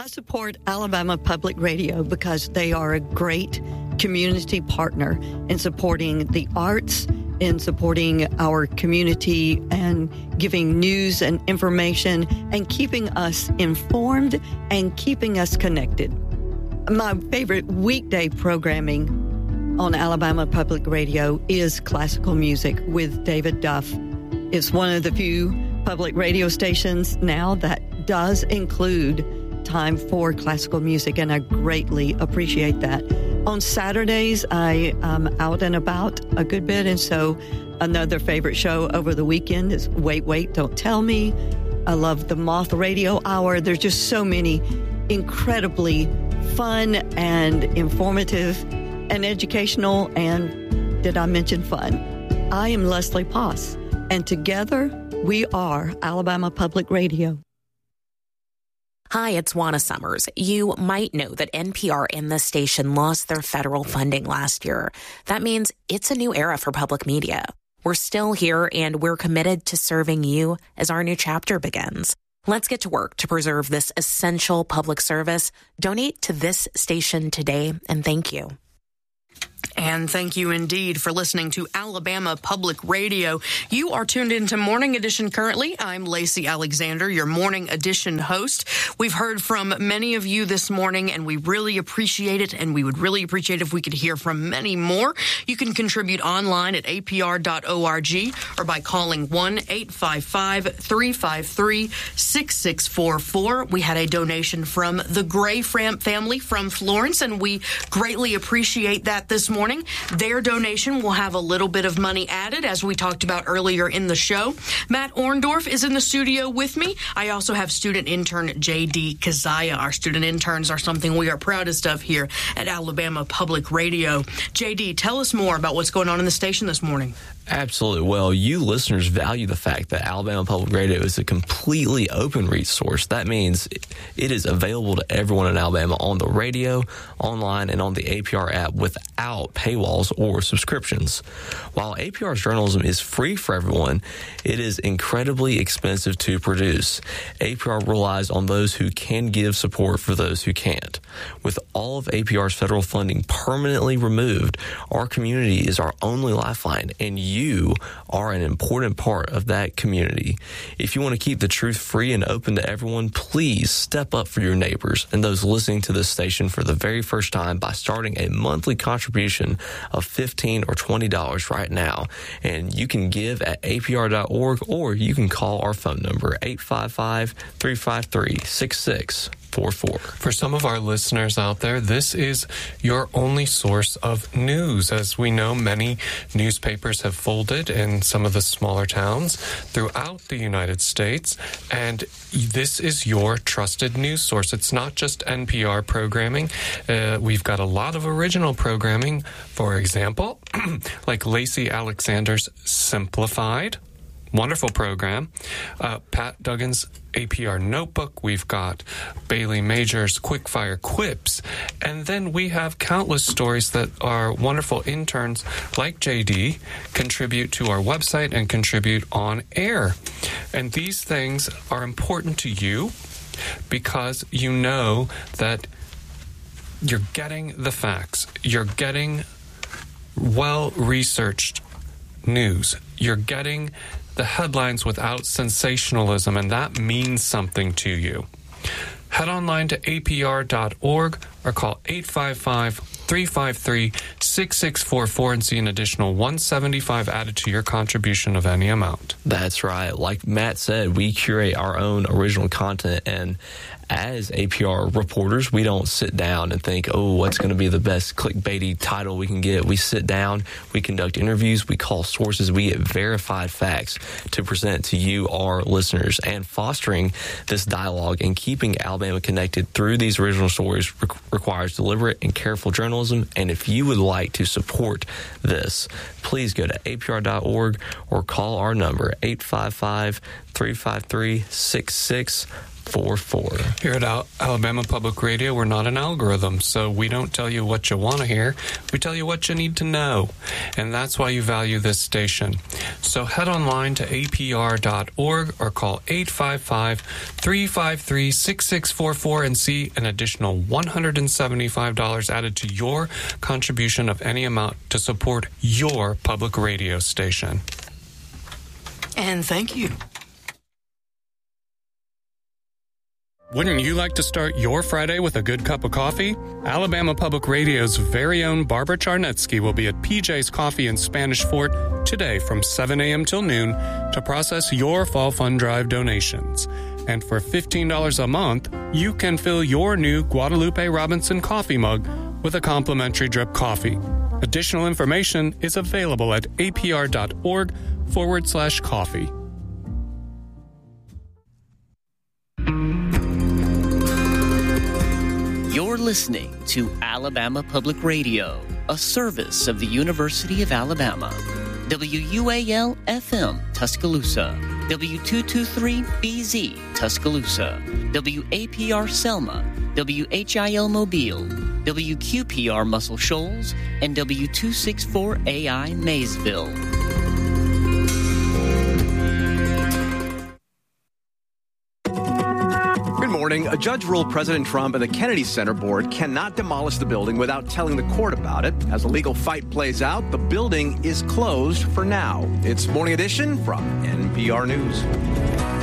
I support Alabama Public Radio because they are a great community partner in supporting the arts, in supporting our community and giving news and information and keeping us informed and keeping us connected. My favorite weekday programming on Alabama Public Radio is classical music with David Duff. It's one of the few public radio stations now that does include time for classical music, and I greatly appreciate that. On Saturdays, I am out and about a good bit, and so another favorite show over the weekend is Wait, Wait, Don't Tell Me. I love the Moth Radio Hour. There's just so many incredibly fun and informative and educational, and did I mention fun? I am Leslie Poss, and together we are Alabama Public Radio. Hi, it's Juana Summers. You might know that NPR and this station lost their federal funding last year. That means it's a new era for public media. We're still here, and we're committed to serving you as our new chapter begins. Let's get to work to preserve this essential public service. Donate to this station today, and thank you. And thank you indeed for listening to Alabama Public Radio. You are tuned into Morning Edition currently. I'm Lacey Alexander, your Morning Edition host. We've heard from many of you this morning, and we really appreciate it, and we would really appreciate if we could hear from many more. You can contribute online at apr.org or by calling 1-855-353-6644. We had a donation from the Gray family from Florence, and we greatly appreciate that this morning. Their donation will have a little bit of money added, as we talked about earlier in the show. Matt Orndorff is in the studio with me. I also have student intern J.D. Kazaya. Our student interns are something we are proudest of here at Alabama Public Radio. J.D., tell us more about what's going on in the station this morning. Absolutely. Well, you listeners value the fact that Alabama Public Radio is a completely open resource. That means it is available to everyone in Alabama on the radio, online, and on the APR app without paywalls or subscriptions. While APR's journalism is free for everyone, it is incredibly expensive to produce. APR relies on those who can give support for those who can't. With all of APR's federal funding permanently removed, our community is our only lifeline, and you are an important part of that community. If you want to keep the truth free and open to everyone, please step up for your neighbors and those listening to this station for the very first time by starting a monthly contribution of $15 or $20 right now. And you can give at apr.org, or you can call our phone number, 855-353-6644. For some of our listeners out there, this is your only source of news. As we know, many newspapers have folded in some of the smaller towns throughout the United States, and this is your trusted news source. It's not just NPR programming. We've got a lot of original programming, for example, like Lacey Alexander's Simplified. Wonderful program. Pat Duggan's APR Notebook. We've got Bailey Major's Quickfire Quips. And then we have countless stories that our wonderful interns like JD contribute to our website and contribute on air. And these things are important to you because you know that you're getting the facts. You're getting well-researched news. You're getting the headlines without sensationalism, and that means something to you. Head online to apr.org or call 855-353-6644 and see an additional $175 added to your contribution of any amount. That's right. Like Matt said, we curate our own original content, and as APR reporters, we don't sit down and think, oh, what's going to be the best clickbaity title we can get. We sit down, we conduct interviews, we call sources, we get verified facts to present to you, our listeners. And fostering this dialogue and keeping Alabama connected through these original stories requires deliberate and careful journalism. And if you would like to support this, please go to apr.org or call our number, 855-353-6644. 6644. Here at Alabama Public Radio, we're not an algorithm, so we don't tell you what you want to hear. We tell you what you need to know, and that's why you value this station. So head online to apr.org or call 855-353-6644 and see an additional $175 added to your contribution of any amount to support your public radio station. And thank you. Wouldn't you like to start your Friday with a good cup of coffee? Alabama Public Radio's very own Barbara Charnetsky will be at PJ's Coffee in Spanish Fort today from 7 a.m. till noon to process your Fall Fund Drive donations. And for $15 a month, you can fill your new Guadalupe Robinson coffee mug with a complimentary drip coffee. Additional information is available at apr.org/coffee. You're listening to Alabama Public Radio, a service of the University of Alabama. WUAL-FM, Tuscaloosa. W223BZ, Tuscaloosa. WAPR Selma. WHIL Mobile. WQPR Muscle Shoals. And W264AI Maysville. A judge ruled President Trump and the Kennedy Center board cannot demolish the building without telling the court about it. As the legal fight plays out, the building is closed for now. It's Morning Edition from NPR News.